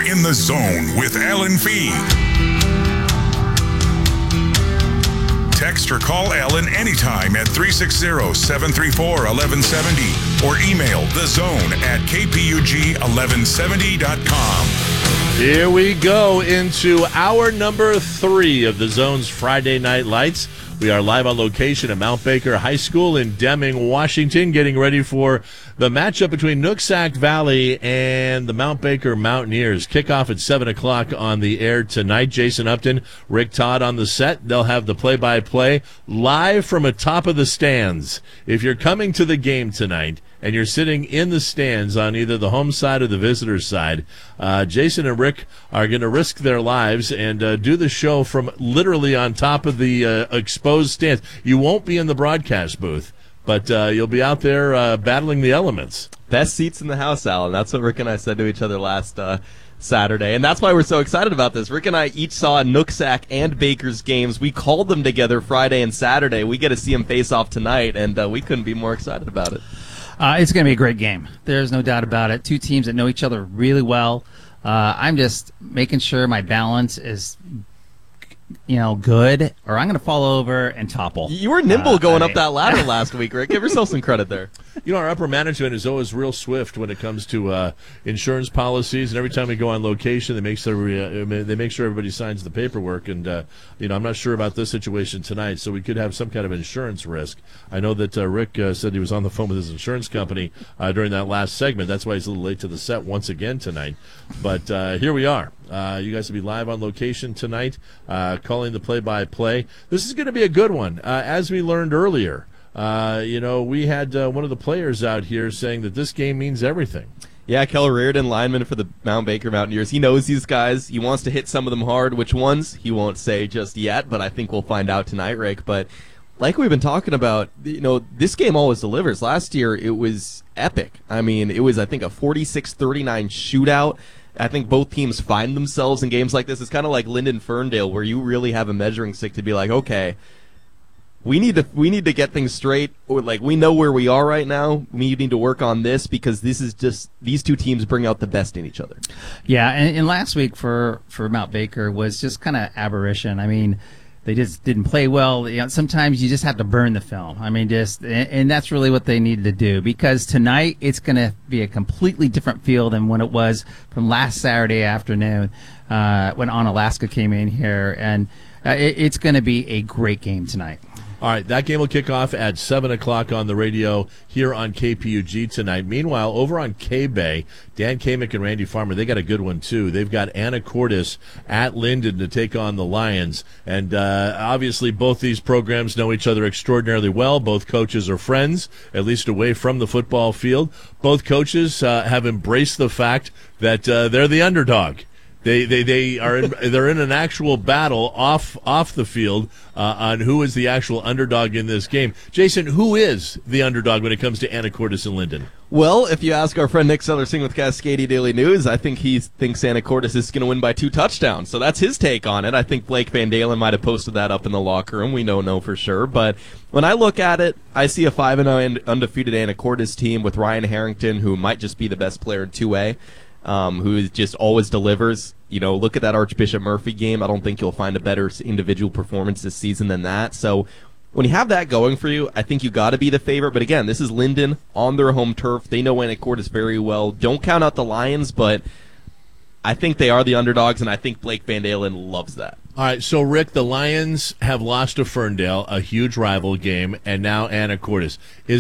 You're in the zone with Alan Fee. Text or call Alan anytime at 360-734-1170 or email thezone@kpug1170.com. Here we go into hour number 3 of the Zone's Friday Night Lights. We are live on location at Mount Baker High School in Deming, Washington, getting ready for the matchup between Nooksack Valley and the Mount Baker Mountaineers. Kickoff at 7 o'clock on the air tonight. Jason Upton, Rick Todd on the set. They'll have the play-by-play live from atop of the stands. If you're coming to the game tonight and you're sitting in the stands on either the home side or the visitor's side, Jason and Rick are going to risk their lives and do the show from literally on top of the exposed stands. You won't be in the broadcast booth, but you'll be out there battling the elements. Best seats in the house, Alan. That's what Rick and I said to each other last Saturday, and that's why we're so excited about this. Rick and I each saw Nooksack and Baker's games. We called them together Friday and Saturday. We get to see them face off tonight, and we couldn't be more excited about it. It's going to be a great game. There's no doubt about it. Two teams that know each other really well. I'm just making sure my balance is, good, or I'm going to fall over and topple. You were nimble going up that ladder last week, Rick. Give yourself some credit there. Our upper management is always real swift when it comes to insurance policies, and every time we go on location, they make sure everybody signs the paperwork. And I'm not sure about this situation tonight, so we could have some kind of insurance risk. I know that Rick said he was on the phone with his insurance company during that last segment. That's why he's a little late to the set once again tonight. But here we are. You guys will be live on location tonight, calling the play-by-play. This is going to be a good one. As we learned earlier, we had one of the players out here saying that this game means everything. Yeah, Keller Reardon, lineman for the Mount Baker Mountaineers. He knows these guys. He wants to hit some of them hard. Which ones? He won't say just yet, but I think we'll find out tonight, Rick. But like we've been talking about, this game always delivers. Last year, it was epic. I mean, it was, I think, a 46-39 shootout. I think both teams find themselves in games like this. It's kind of like Linden Ferndale, where you really have a measuring stick to be like, okay, we need to get things straight, or like we know where we are right now. We need to work on this because this is just these two teams bring out the best in each other. Yeah, and last week for Mount Baker was just kind of aberration. I mean, they just didn't play well. Sometimes you just have to burn the film. I mean, and that's really what they needed to do, because tonight it's going to be a completely different feel than when it was from last Saturday afternoon when Onalaska came in here, and it's going to be a great game tonight. All right, that game will kick off at 7 o'clock on the radio here on KPUG tonight. Meanwhile, over on K-Bay, Dan Kamick and Randy Farmer, they got a good one, too. They've got Anacortes at Linden to take on the Lions. And obviously, both these programs know each other extraordinarily well. Both coaches are friends, at least away from the football field. Both coaches have embraced the fact that they're the underdog. They're in an actual battle off the field on who is the actual underdog in this game. Jason, who is the underdog when it comes to Anacortes and Linden? Well, if you ask our friend Nick Sellersing with Cascadia Daily News, I think he thinks Anacortes is going to win by 2 touchdowns. So that's his take on it. I think Blake Van Dalen might have posted that up in the locker room. We don't know for sure. But when I look at it, I see a 5-0 undefeated Anacortes team with Ryan Harrington, who might just be the best player in 2A. Who just always delivers. Look at that Archbishop Murphy game. I don't think you'll find a better individual performance this season than that. So when you have that going for you, I think you got to be the favorite. But again, this is Linden on their home turf. They know Anacortes very well. Don't count out the Lions, but I think they are the underdogs, and I think Blake Van Dalen loves that. All right, so Rick, the Lions have lost to Ferndale, a huge rival game, and now Anacortes.